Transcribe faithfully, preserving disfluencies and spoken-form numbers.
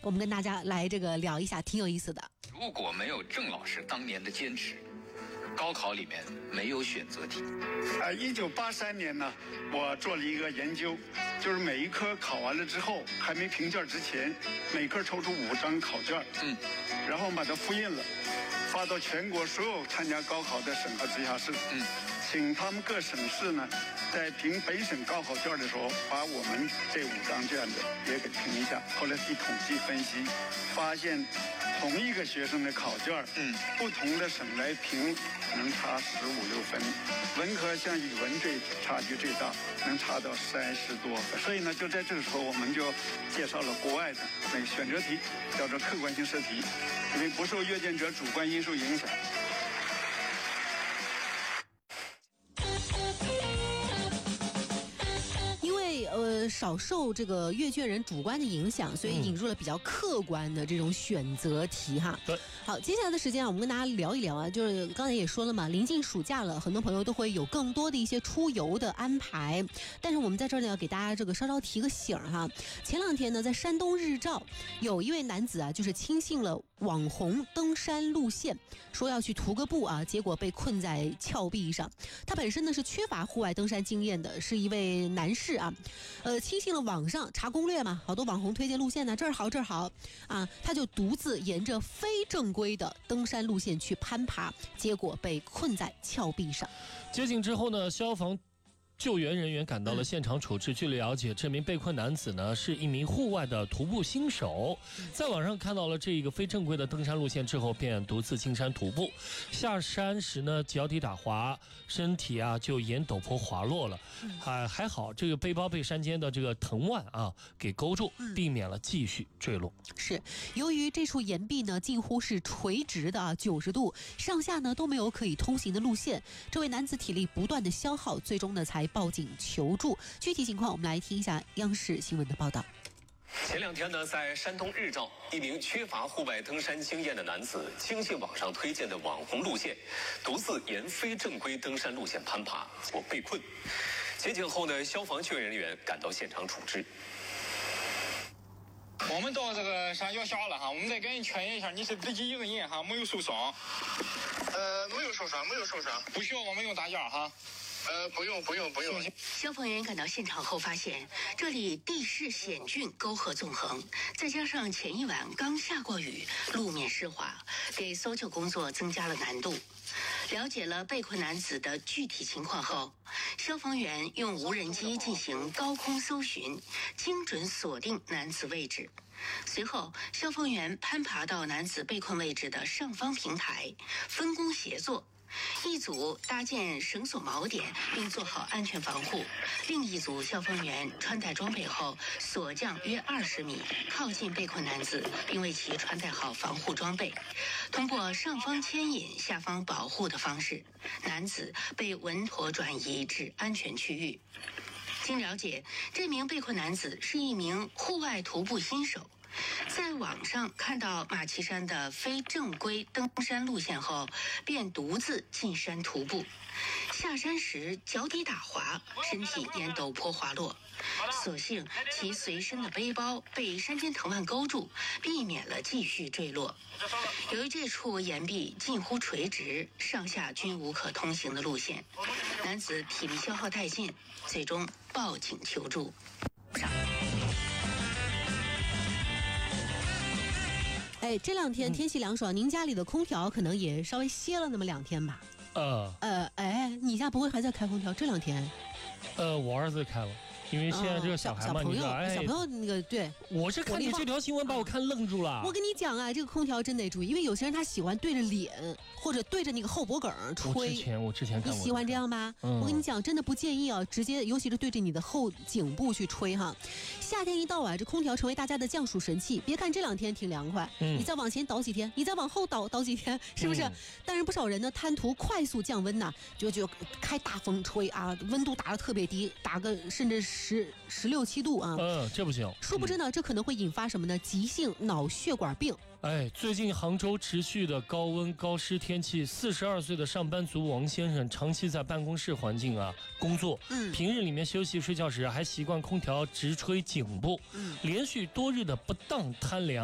我们跟大家来这个聊一下，挺有意思的。 如果没有郑老师当年的坚持，高考里面没有选择题。 啊，一九八三年呢，我做了一个研究，就是每一科考完了之后，还没评卷之前，每科抽出五张考卷，嗯，然后把它复印了，发到全国所有参加高考的省和直辖市，嗯，请他们各省市呢，在评本省高考卷的时候，把我们这五张卷子也给评一下。后来一统计分析，发现同一个学生的考卷，嗯，不同的省来评能差十五六分，文科像语文这差距最大，能差到三十多分。所以呢，就在这个时候，我们就介绍了国外的那个选择题，叫做客观性设题，因为不受阅卷者主观因素影响。 呃，少受这个阅卷人主观的影响，所以引入了比较客观的这种选择题哈。 对， 好，接下来的时间啊，我们跟大家聊一聊啊，就是刚才也说了嘛，临近暑假了，很多朋友都会有更多的一些出游的安排。但是我们在这儿呢，要给大家这个稍稍提个醒哈。前两天呢，在山东日照，有一位男子啊，就是轻信了网红登山路线，说要去徒个步啊，结果被困在峭壁上。他本身呢是缺乏户外登山经验的，是一位男士啊。呃，轻信了网上查攻略嘛，好多网红推荐路线呢，这儿好这儿好啊，他就独自沿着非正规的登山路线去攀爬，结果被困在峭壁上。 接警之后呢，消防救援人员赶到了现场处置。据了解，这名被困男子呢是一名户外的徒步新手，在网上看到了这个非正规的登山路线之后，便独自进山徒步。下山时呢，脚底打滑，身体啊就沿陡坡滑落了。还还好，这个背包被山间的这个藤蔓啊给勾住，避免了继续坠落。 是，由于这处岩壁呢近乎是垂直的啊九十度，上下呢都没有可以通行的路线，这位男子体力不断的消耗，最终呢才报警求助。具体情况我们来听一下央视新闻的报道。 前两天呢，在山东日照，一名缺乏户外登山经验的男子轻信网上推荐的网红路线，独自沿非正规登山路线攀爬，结果被困。接警后呢，消防救援人员赶到现场处置。 我们到这个山脚下了哈，我们再赶紧确认一下你是自己一个人哈，没有受伤。 呃，没有受伤，没有受伤， 不需要我们用打架哈。 呃，不用不用不用。 消防员赶到现场后发现，这里地势险峻，沟壑纵横，再加上前一晚刚下过雨，路面湿滑，给搜救工作增加了难度。了解了被困男子的具体情况后，消防员用无人机进行高空搜寻，精准锁定男子位置。随后，消防员攀爬到男子被困位置的上方平台，分工协作。一组搭建绳索锚点并做好安全防护，另一组消防员穿戴装备后锁降约二十米，靠近被困男子，并为其穿戴好防护装备。通过上方牵引、下方保护的方式，男子被稳妥转移至安全区域。经了解，这名被困男子是一名户外徒步新手。在网上看到马岐山的非正规登山路线后，便独自进山徒步。下山时脚底打滑，身体沿陡坡滑落。所幸其随身的背包被山间藤蔓勾住，避免了继续坠落。由于这处岩壁近乎垂直，上下均无可通行的路线，男子体力消耗殆尽，最终报警求助。 哎，这两天天气凉爽，嗯、您家里的空调可能也稍微歇了那么两天吧？ 呃呃，哎，你家不会还在开空调？这两天？ 呃，我儿子开了。因为现在这个小孩嘛， 哦、 你知道，哎， 小朋友那个对， 我是看你这条新闻把我看愣住了。 我跟你讲啊，这个空调真得注意，因为有些人他喜欢对着脸或者对着那个后脖梗吹。 我之前我之前看过。 你喜欢这样吗？ 嗯、 我跟你讲，真的不建议啊，直接尤其是对着你的后颈部去吹哈。夏天一到啊，这空调成为大家的降暑神器。别看这两天挺凉快，嗯、你再往前倒几天，你再往后倒倒几天，是不是？嗯、但是不少人呢贪图快速降温呐、啊，就就开大风吹啊，温度打得特别低，打个甚至十十六。六七度啊， 嗯，这不行。 殊不知呢，嗯、这可能会引发什么呢？急性脑血管病。 哎，最近杭州持续的高温高湿天气，四十二岁的上班族王先生长期在办公室环境啊工作，嗯，平日里面休息睡觉时还习惯空调直吹颈部，嗯，连续多日的不当贪凉。